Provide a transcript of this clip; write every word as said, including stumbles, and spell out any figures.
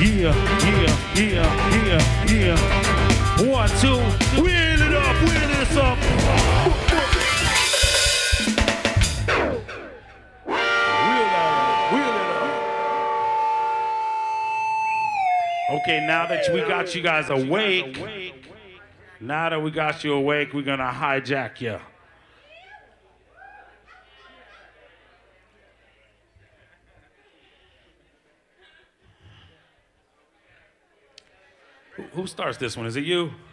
yeah, yeah, yeah, yeah, yeah. One, two, wheel it up, wheel this up. Wheel it, wheel it up. Okay, now that we got you guys awake, now that we got you awake, we're gonna hijack you. Who starts this one? Is it you?